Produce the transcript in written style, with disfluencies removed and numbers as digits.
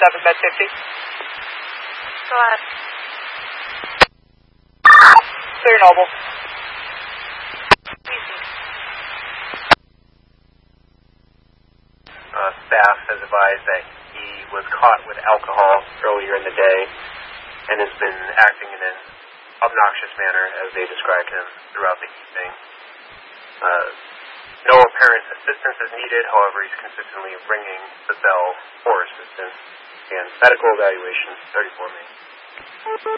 7 med 50. Go ahead. Clear Noble. Staff has advised that he was caught with alcohol earlier in the day and has been acting in an obnoxious manner as they described him throughout the evening. No apparent assistance is needed, however, he's consistently ringing the bell for assistance, and medical evaluation 34 May.